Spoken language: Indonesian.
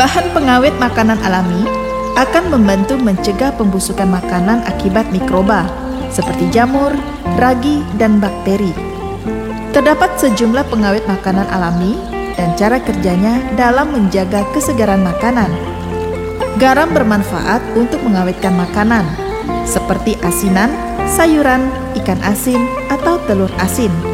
Bahan pengawet makanan alami akan membantu mencegah pembusukan makanan akibat mikroba seperti jamur, ragi, dan bakteri. Terdapat sejumlah pengawet makanan alami dan cara kerjanya dalam menjaga kesegaran makanan. Garam bermanfaat untuk mengawetkan makanan, seperti asinan, sayuran, ikan asin, atau telur asin.